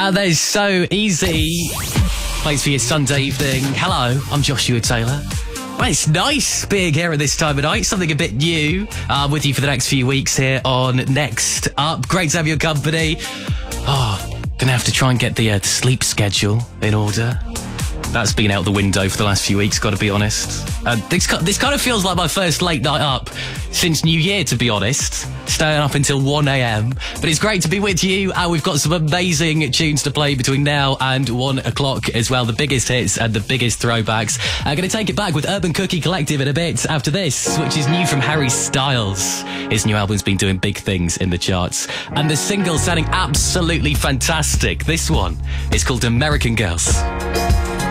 That is so easy. Plays for your Sunday evening. Hello, I'm Joshua Taylor. Well, it's nice being here at this time of night. Something a bit new. With you for the next few weeks here on Next Up. Great to have your company. Gonna have to try and get the sleep schedule in order. That's been out the window for the last few weeks, got to be honest. This kind of feels like my first late night up since New Year, to be honest. Staying up until 1 a.m. But it's great to be with you, and we've got some amazing tunes to play between now and 1 o'clock as well. The biggest hits and the biggest throwbacks. I'm going to take it back with Urban Cookie Collective in a bit after this, which is new from Harry Styles. His new album's been doing big things in the charts, and the single's sounding absolutely fantastic. This one is called American Girls.